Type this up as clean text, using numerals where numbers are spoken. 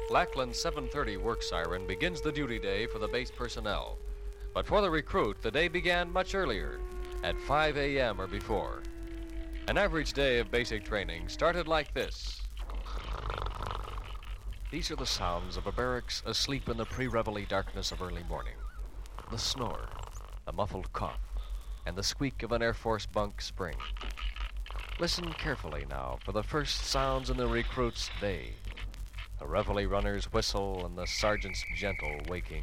Lackland's 7:30 work siren begins the duty day for the base personnel. But for the recruit, the day began much earlier, at 5 a.m. or before. An average day of basic training started like this. These are the sounds of a barracks asleep in the pre-reveille darkness of early morning. The snore, the muffled cough, and the squeak of an Air Force bunk spring. Listen carefully now for the first sounds in the recruit's day. The reveille runner's whistle and the sergeant's gentle waking